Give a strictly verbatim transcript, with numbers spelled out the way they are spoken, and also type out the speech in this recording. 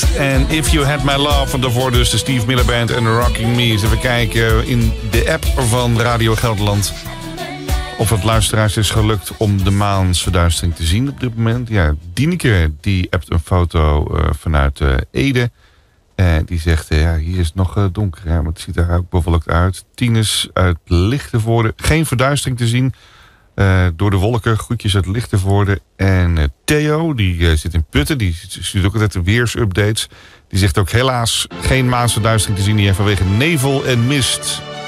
en If You Had My Love. En daarvoor dus de Steve Miller Band en The Rocking Me. Dus even kijken in de app van Radio Gelderland of het luisteraars is gelukt om de maansverduistering te zien op dit moment. Ja, Dieneke die appt een foto uh, vanuit uh, Ede. En die zegt, uh, ja, hier is het nog uh, donker, hè, maar het ziet er ook bewolkt uit. Tines uit Lichtenvoorde, geen verduistering te zien. Uh, door de wolken, groetjes uit Lichtenvoorde. En uh, Theo, die uh, zit in Putten, die stuurt ook altijd de weersupdates. Die zegt ook helaas geen maansverduistering te zien hier vanwege nevel en mist.